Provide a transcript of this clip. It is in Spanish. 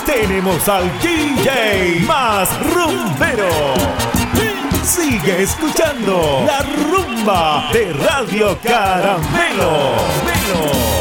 tenemos al DJ más rumbero. Sigue escuchando la rumba de Radio Caramelo.